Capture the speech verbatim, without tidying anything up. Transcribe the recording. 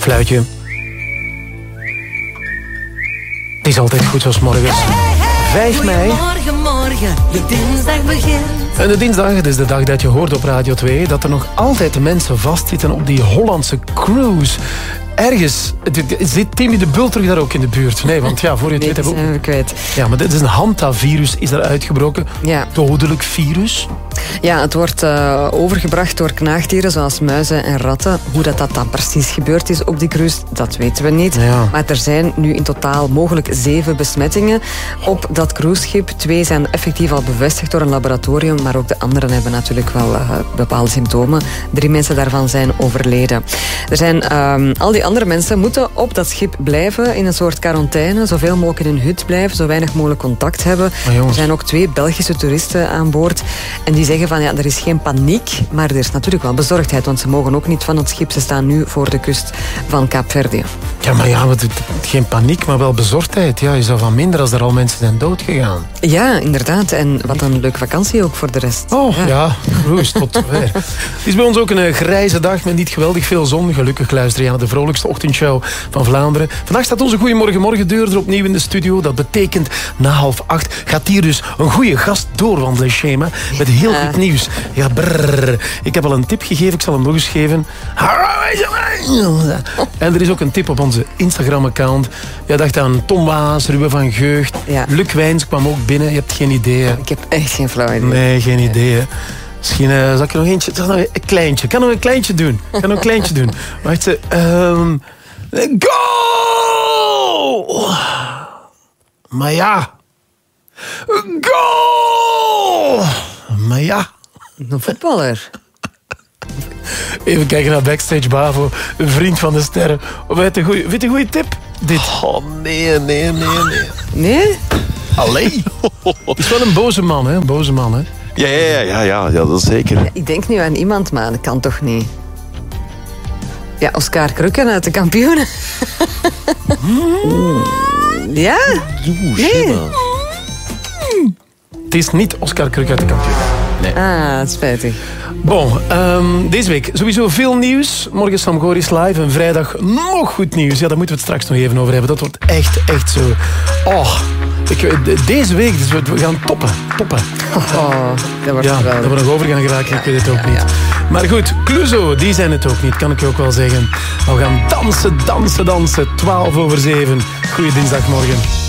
fluitje. Het is altijd goed zoals morgens. vijf mei. Morgen, morgen, de dinsdag begint. En de dinsdag, het is de dag dat je hoort op Radio twee... dat er nog altijd mensen vastzitten op die Hollandse cruise. Ergens zit Timmy de Bulter daar ook in de buurt. Nee, want ja, voor je het nee, weet hebben we ook... kwijt. Ja, maar dit is een Hanta-virus, is daar uitgebroken. Ja. Dodelijk virus. Ja, het wordt uh, overgebracht door knaagdieren zoals muizen en ratten. Hoe dat, dat dan precies gebeurd is op die cruise, dat weten we niet. Ja. Maar er zijn nu in totaal mogelijk zeven besmettingen op dat cruiseschip. Twee zijn effectief al bevestigd door een laboratorium, maar ook de anderen hebben natuurlijk wel uh, bepaalde symptomen. Drie mensen daarvan zijn overleden. Er zijn um, al die andere mensen moeten op dat schip blijven in een soort quarantaine, zoveel mogelijk in hun hut blijven, zo weinig mogelijk contact hebben. Oh, er zijn ook twee Belgische toeristen aan boord en die zeggen van ja, er is geen paniek, maar er is natuurlijk wel bezorgdheid, want ze mogen ook niet van het schip. Ze staan nu voor de kust van Kaapverdië. Ja, maar ja, wat, geen paniek, maar wel bezorgdheid. Ja, je zou van minder als er al mensen zijn doodgegaan. Ja, inderdaad. En wat een leuke vakantie ook voor de rest. Oh, ja, ja cruise tot weer. Het is bij ons ook een grijze dag met niet geweldig veel zon. Gelukkig luister je naar de vrolijkste ochtendshow van Vlaanderen. Vandaag staat onze Goeiemorgen Morgendeur er opnieuw in de studio. Dat betekent, na half acht gaat hier dus een goede gast doorwandelen, schema. Met heel goed nieuws. Ja, brrr. Ik heb al een tip gegeven, ik zal hem nog eens geven. En er is ook een tip op onze Instagram-account. Je dacht aan Tom Waas, Ruben van Geucht. Ja. Luc Wijns kwam ook binnen. Je hebt geen idee. Ik heb echt geen flauw idee. Nee, geen idee. Misschien uh, zal ik er nog eentje... Nog een kleintje. Ik kan nog een kleintje doen. Ik kan nog een kleintje doen. Wacht, um, goal! Maar ja. Goal! Maar ja. Een voetballer. Even kijken naar Backstage Bavo. Een vriend van de sterren. Weet je een goede, goede tip? Dit. Oh, nee, nee, nee, nee. Nee? Allee. Het is wel een boze man, hè? Een boze man, hè? Ja, ja, ja, ja, ja, dat is zeker. Ja, ik denk nu aan iemand, maar dat kan toch niet. Ja, Oscar Krukken uit de Kampioenen. Mm. Ja? Nee. Het is niet Oscar Kruk uit de Kampioenen. Nee. Ah, spijtig. Bon, um, deze week sowieso veel nieuws. Morgen Sam Goris live en vrijdag nog goed nieuws. Ja, daar moeten we het straks nog even over hebben. Dat wordt echt, echt zo... Oh, ik, deze week, dus we, we gaan toppen. Toppen. Oh, dat wordt ja, geweldig. dat we nog over gaan geraken, ik weet het ook ja, niet. ja. Maar goed, Clouseau, die zijn het ook niet, kan ik je ook wel zeggen. We gaan dansen, dansen, dansen. twaalf over zeven. Goeie dinsdagmorgen.